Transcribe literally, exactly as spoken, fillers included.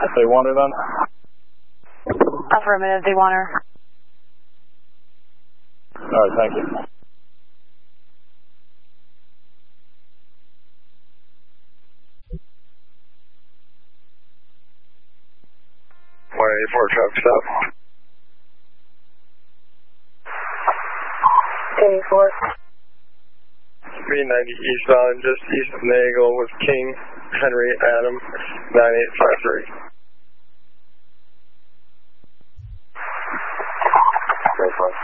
They want her then? Affirmative, they want her. Alright, thank you. one eighty-four traffic stop. eighty-four. three ninety eastbound, just east of Nagel with King Henry Adam, nine eight five three. Very fine.